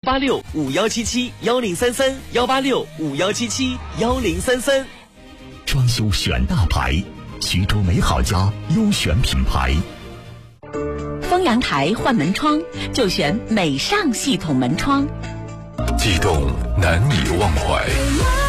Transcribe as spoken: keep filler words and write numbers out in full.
八六五幺七七幺零三三幺八六五幺七七幺零三三。 装修选大牌，徐州美好家优选品牌。 丰阳台换门窗就选美尚系统门窗， 悸动难以忘怀。